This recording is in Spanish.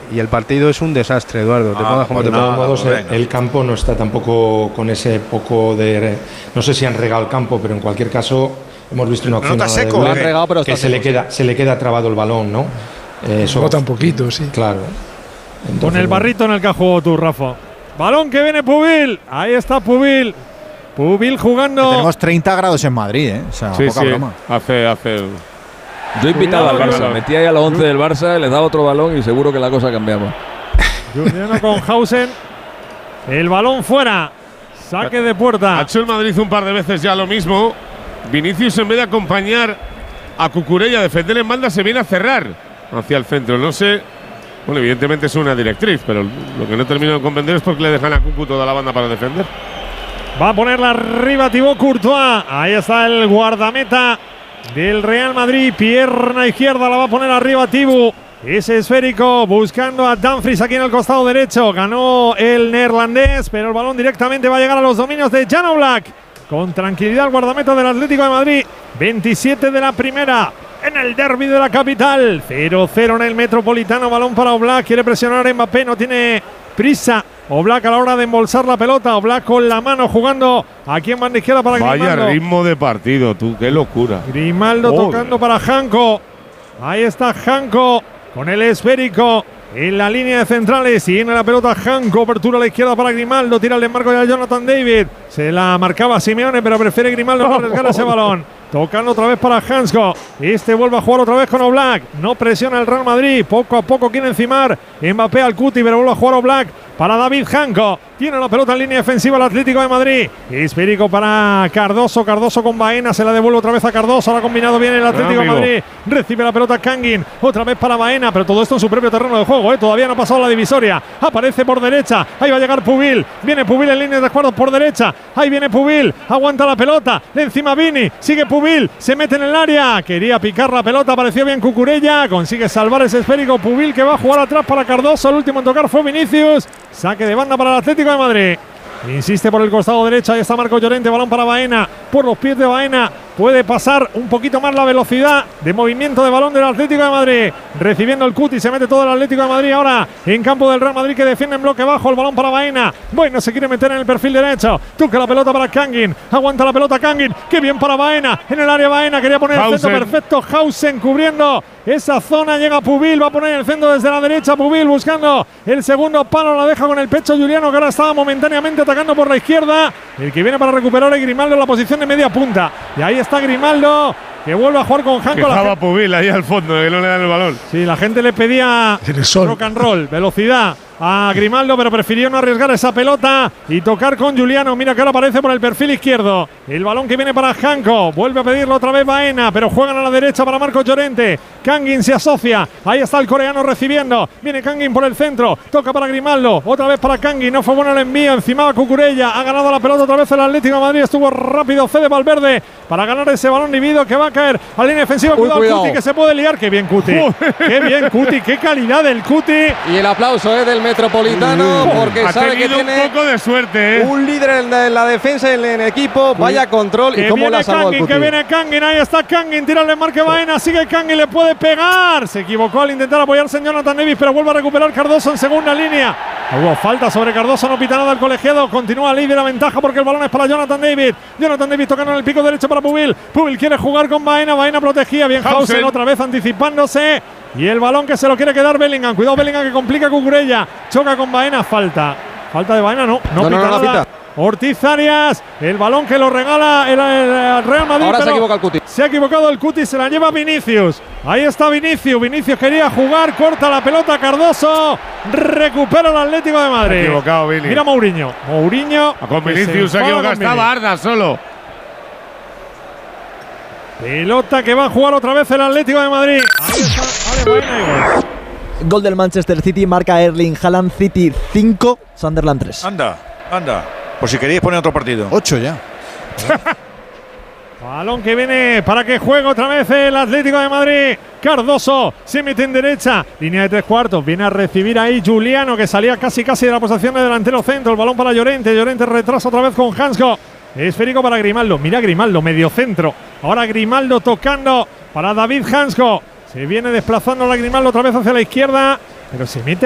y el partido es un desastre, Eduardo. Te pongas como De te todos pongas. modos, el campo no está tampoco con ese poco de... No sé si han regado el campo, pero en cualquier caso hemos visto una opción seco, lo han regado, pero que está se le queda trabado el balón, ¿no? Eso bota un poquito, sí. Claro. Entonces, Con el barrito en el que has jugado tú, Rafa. Balón que viene Pubil. Ahí está Pubil. Pubil jugando. Tenemos 30 grados en Madrid, ¿eh? O sea, poca broma. Hace. Yo invitaba al Barça, metía ahí a los 11 del Barça, les daba otro balón y seguro que la cosa cambiaba. Juliano con Hausen. El balón fuera. Saque de puerta. Ha hecho el Madrid un par de veces ya lo mismo. Vinicius, en vez de acompañar a Cucurella a defender en banda, se viene a cerrar hacia el centro. No sé. Bueno, evidentemente es una directriz, pero lo que no termino de comprender es por qué le dejan a Cucu toda la banda para defender. Va a ponerla arriba Thibaut Courtois. Ahí está el guardameta del Real Madrid. Pierna izquierda la va a poner arriba Thibaut. Ese esférico buscando a Dumfries aquí en el costado derecho. Ganó el neerlandés, pero el balón directamente va a llegar a los dominios de Jan Oblak. Con tranquilidad el guardameta del Atlético de Madrid. 27 de la primera. En el derbi de la capital, 0-0 en el Metropolitano, balón para Oblak, quiere presionar a Mbappé, no tiene prisa. Oblak a la hora de embolsar la pelota, Oblak con la mano jugando aquí en banda izquierda para Grimaldo. Vaya ritmo de partido, tú, qué locura. Grimaldo tocando para Janko. Ahí está Janko con el esférico en la línea de centrales. Tiene la pelota Janko, apertura a la izquierda para Grimaldo, tira el desmarco ya a Jonathan David. Se la marcaba Simeone, pero prefiere Grimaldo no arriesgar ese balón. Tocando otra vez para Hansko. Este vuelve a jugar otra vez con Oblak. No presiona el Real Madrid. Poco a poco quiere encimar Mbappé al Cuti, pero vuelve a jugar Oblak para David Janko. Tiene la pelota en línea defensiva el Atlético de Madrid. Esférico para Cardoso. Cardoso con Baena. Se la devuelve otra vez a Cardoso. Ahora combinado bien el Atlético de Madrid. Recibe la pelota Kangin. Otra vez para Baena. Pero todo esto en su propio terreno de juego. Todavía no ha pasado la divisoria. Aparece por derecha. Ahí va a llegar Pubil. Viene Pubil en línea de acuerdo por derecha. Ahí viene Pubil. Aguanta la pelota. De encima Vini. Sigue Pubil. Se mete en el área. Quería picar la pelota. Apareció bien Cucurella. Consigue salvar ese esférico. Pubil que va a jugar atrás para Cardoso. El último en tocar fue Vinicius. Saque de banda para el Atlético de Madrid. Insiste por el costado derecho. Ahí está Marco Llorente. Balón para Baena. Por los pies de Baena. Puede pasar un poquito más la velocidad de movimiento de balón del Atlético de Madrid. Recibiendo el Cuti. Se mete todo el Atlético de Madrid ahora en campo del Real Madrid, que defiende en bloque bajo. El balón para Baena. Bueno, se quiere meter en el perfil derecho. Toca la pelota para Kangin. Aguanta la pelota Kangin. Qué bien para Baena. En el área Baena. Quería poner el centro perfecto. Hausen cubriendo esa zona. Llega Pubil. Va a poner el centro desde la derecha. Pubil buscando el segundo palo. La deja con el pecho Juliano, que ahora estaba momentáneamente atacando por la izquierda. El que viene para recuperar es Grimaldo en la posición de media punta. Y ahí está Grimaldo, que vuelve a jugar con Janko. Quejaba Pubil ahí al fondo, que no le dan el balón. Sí, la gente le pedía rock and roll, velocidad a Grimaldo, pero prefirió no arriesgar esa pelota y tocar con Juliano. Mira que ahora aparece por el perfil izquierdo. El balón que viene para Janko. Vuelve a pedirlo otra vez Baena, pero juegan a la derecha para Marco Llorente. Kangin se asocia. Ahí está el coreano recibiendo. Viene Kangin por el centro. Toca para Grimaldo. Otra vez para Kangin. No fue bueno el envío. Encima va Cucurella. Ha ganado la pelota otra vez el Atlético de Madrid. Estuvo rápido Fede Valverde para ganar ese balón dividido que va a caer a la línea defensiva. Cuidado, Cuti, que se puede liar. Qué bien Cuti. Qué bien Cuti. Qué calidad del Cuti. Y el aplauso del Metropolitano. Porque ha sabe que tiene un poco de suerte, un líder en la defensa en el equipo. Vaya control y cómo la salvó el Cuti. Que viene Kangin, ahí está Kangin, tira el marque Baena, sigue Kangin, le puede pegar. Se equivocó al intentar apoyarse en Jonathan Davis, pero vuelve a recuperar Cardoso en segunda línea. Hubo falta sobre Cardoso, no pita nada el colegiado. Continúa libre la ventaja porque el balón es para Jonathan David. Jonathan David tocando en el pico derecho para Pubil. Pubil quiere jugar con Baena, Baena protegía bien Hausen otra vez anticipándose. Y el balón que se lo quiere quedar Bellingham. Cuidado Bellingham, que complica Cucurella. Choca con Baena, falta. Falta de Baena, no pita nada. Ortiz Arias, el balón que lo regala el Real Madrid. Ahora se equivoca el Cuti. Se ha equivocado el Cuti, se la lleva Vinicius. Ahí está Vinicius. Vinicius quería jugar, corta la pelota Cardoso. Recupera el Atlético de Madrid. Se ha equivocado Vini. Mira Mourinho. Mourinho. Con Vinicius se ha equivocado. Estaba Arda solo. Pelota que va a jugar otra vez el Atlético de Madrid. Ahí está. Baena. Gol del Manchester City, marca Erling Haaland. City 5, Sunderland 3. Anda. Por si queréis poner otro partido. 8 ya. Balón que viene para que juegue otra vez el Atlético de Madrid. Cardoso se mete en derecha. Línea de 3/4. Viene a recibir ahí Juliano, que salía casi de la posición de delantero centro. El balón para Llorente. Llorente retrasa otra vez con Hansko. Esférico para Grimaldo. Mira Grimaldo, medio centro. Ahora Grimaldo tocando para David Hansko. Se viene desplazando la Grimaldo otra vez hacia la izquierda. Pero se mete